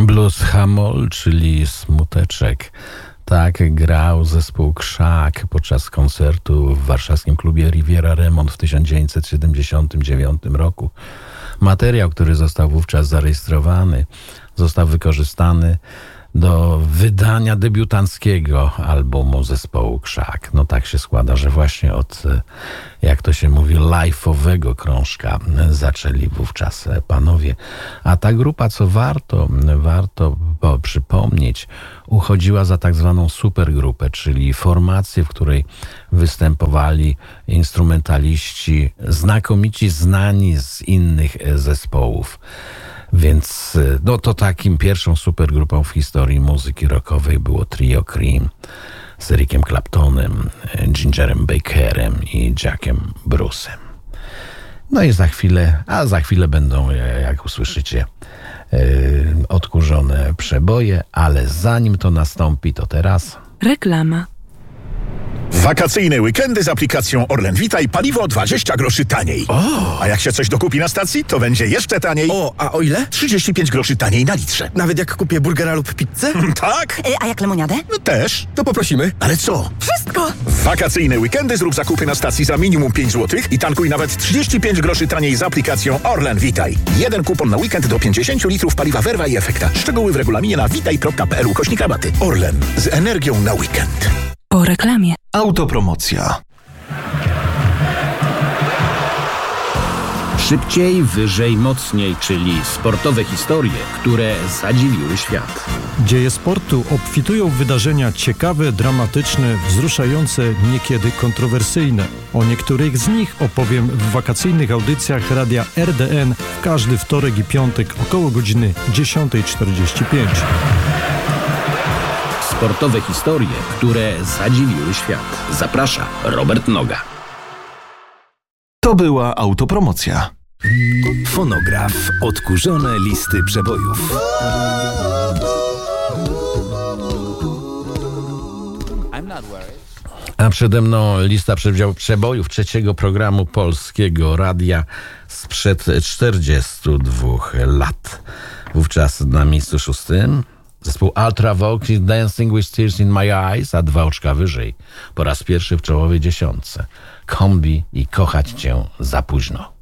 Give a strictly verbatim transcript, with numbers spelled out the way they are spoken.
Blues Hamol, czyli smuteczek. Tak grał zespół Krzak podczas koncertu w warszawskim klubie Riviera Remont w tysiąc dziewięćset siedemdziesiątym dziewiątym roku. Materiał, który został wówczas zarejestrowany, został wykorzystany do wydania debiutanckiego albumu zespołu Krzak. No tak się składa, że właśnie od, jak to się mówi, live'owego krążka zaczęli wówczas panowie. A ta grupa, co warto, warto przypomnieć, uchodziła za tak zwaną supergrupę, czyli formację, w której występowali instrumentaliści znakomici, znani z innych zespołów. Więc no to takim pierwszą supergrupą w historii muzyki rockowej było trio Cream z Ericiem Claptonem, Gingerem Bakerem i Jackiem Bruce'em. No i za chwilę, a za chwilę będą, jak usłyszycie, yy, odkurzone przeboje, ale zanim to nastąpi, to teraz reklama. Wakacyjne weekendy z aplikacją Orlen Witaj, paliwo dwadzieścia groszy taniej. O! A jak się coś dokupi na stacji, to będzie jeszcze taniej. O, a o ile? trzydzieści pięć groszy taniej na litrze. Nawet jak kupię burgera lub pizzę? Tak? E, a jak lemoniadę? No też. To poprosimy. Ale co? Wszystko! W wakacyjne weekendy zrób zakupy na stacji za minimum pięć złotych i tankuj nawet trzydzieści pięć groszy taniej z aplikacją Orlen Witaj. Jeden kupon na weekend do pięćdziesiąt litrów paliwa Verva i Efekta. Szczegóły w regulaminie na witaj kropka p l ukośnik rabaty. Orlen. Z energią na weekend. Po reklamie. Autopromocja. Szybciej, wyżej, mocniej, czyli sportowe historie, które zadziwiły świat. Dzieje sportu obfitują w wydarzenia ciekawe, dramatyczne, wzruszające, niekiedy kontrowersyjne. O niektórych z nich opowiem w wakacyjnych audycjach radia R D N w każdy wtorek i piątek około godziny dziesiąta czterdzieści pięć. Sportowe historie, które zadziwiły świat. Zaprasza Robert Noga. To była autopromocja. Fonograf. Odkurzone listy przebojów. A przede mną lista przebojów trzeciego programu Polskiego Radia sprzed czterdziestu dwóch lat. Wówczas na miejscu szóstym zespół Ultravox i Dancing with Tears in My Eyes, a dwa oczka wyżej, po raz pierwszy w czołowej dziesiątce. Kombi i Kochać Cię za późno.